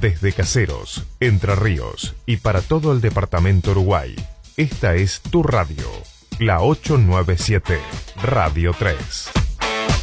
Desde Caseros, Entre Ríos y para todo el departamento Uruguay, esta es tu radio, la 897, Radio 3.